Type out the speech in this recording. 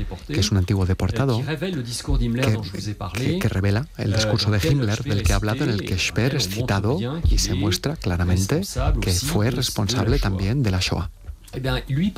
que es un antiguo deportado, que revela el discurso de Himmler del que he hablado, en el que Speer es citado y se muestra claramente que fue responsable también de la Shoah.